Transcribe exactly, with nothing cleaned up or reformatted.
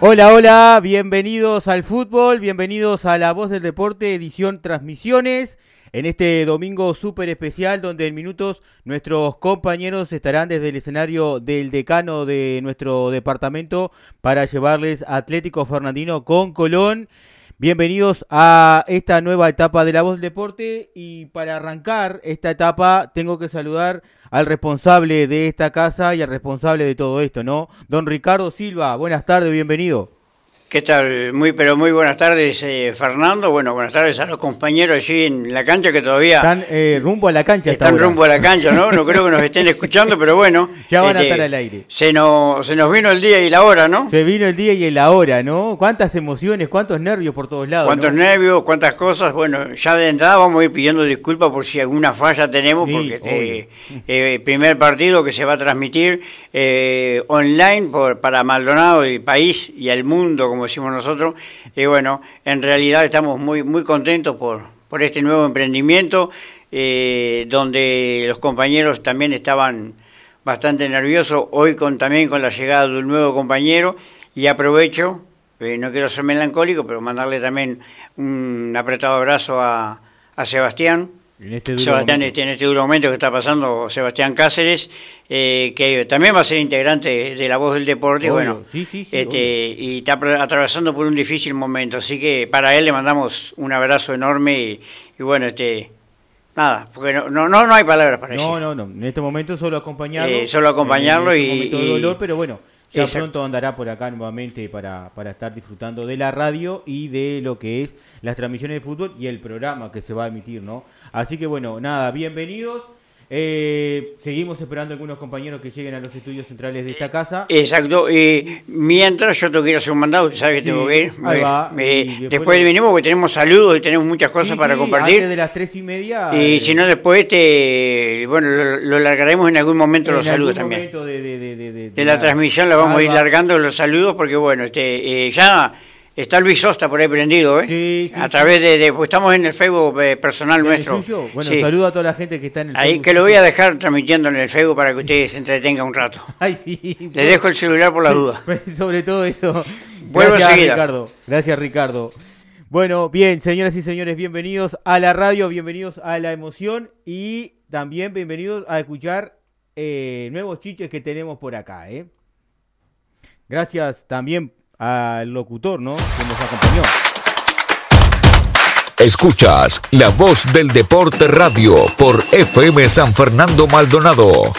Hola, hola, bienvenidos al fútbol, bienvenidos a La Voz del Deporte, edición Transmisiones, en este domingo súper especial donde en minutos nuestros compañeros estarán desde el escenario del decano de nuestro departamento para llevarles a Atlético Fernandino con Colón. Bienvenidos a esta nueva etapa de La Voz del Deporte y para arrancar esta etapa tengo que saludar al responsable de esta casa y al responsable de todo esto, ¿no? Don Ricardo Silva, buenas tardes, bienvenido. ¿Qué tal? Muy, pero muy buenas tardes, eh, Fernando. Bueno, buenas tardes a los compañeros allí en la cancha que todavía... Están eh, rumbo a la cancha. Están rumbo a la cancha, ¿no? No creo que nos estén escuchando, pero bueno. Ya van este, a estar al aire. Se nos, se nos vino el día y la hora, ¿no? Se vino el día y la hora, ¿no? Cuántas emociones, cuántos nervios por todos lados. Cuántos ¿no? nervios, cuántas cosas. Bueno, ya de entrada vamos a ir pidiendo disculpas por si alguna falla tenemos, Sí, porque este eh, primer partido que se va a transmitir eh, online por, para Maldonado, el país y el mundo, como decimos nosotros. Y bueno, en realidad estamos muy muy contentos por, por este nuevo emprendimiento, eh, donde los compañeros también estaban bastante nerviosos, hoy con también con la llegada de un nuevo compañero, y aprovecho, eh, no quiero ser melancólico, pero mandarle también un apretado abrazo a, a Sebastián. En este duro Sebastián, este, en este duro momento que está pasando Sebastián Cáceres, eh, que también va a ser integrante de La Voz del Deporte, obvio. bueno, Sí, sí, sí, este, y está atravesando por un difícil momento, así que para él le mandamos un abrazo enorme y, y bueno, este, nada, porque no, no, no hay palabras para eso. No, no, no, en este momento solo acompañarlo. Eh, solo acompañarlo en y... este momento de dolor, pero bueno, ya Exacto. pronto andará por acá nuevamente para, para estar disfrutando de la radio y de lo que es las transmisiones de fútbol y el programa que se va a emitir, ¿no? Así que bueno, nada, bienvenidos. Eh, seguimos esperando a algunos compañeros que lleguen a los estudios centrales de esta casa. Exacto, y mientras yo tengo que ir a hacer un mandado, usted sabe que Sí, tengo que ir. ahí Me, va, me, y después después le- venimos porque tenemos saludos y tenemos muchas cosas Sí, para sí, compartir. Antes de las tres y media. Y eh, si no, después te, bueno, lo, lo largaremos en algún momento en los saludos algún también. momento de, de, de, de, de, De la transmisión la vamos a ir Ahí va. largando los saludos porque, bueno, este, eh, ya está Luis Sosta por ahí prendido, ¿eh? Sí, sí, a sí. través de, de, pues estamos en el Facebook eh, personal ¿En el nuestro. suyo? Bueno, Sí. saludo a toda la gente que está en el Ahí Facebook que lo voy suyo. a dejar transmitiendo en el Facebook para que ustedes se entretengan un rato. Ay, sí. Le dejo el celular por la duda. Sobre todo eso. Vuelvo Gracias, enseguida. Ricardo. Gracias, Ricardo. Bueno, bien, señoras y señores, bienvenidos a la radio, bienvenidos a la emoción y también bienvenidos a escuchar eh, nuevos chiches que tenemos por acá, ¿eh? Gracias también al locutor, ¿no? Que nos acompañó. Escuchas La Voz del Deporte Radio por F M San Fernando Maldonado.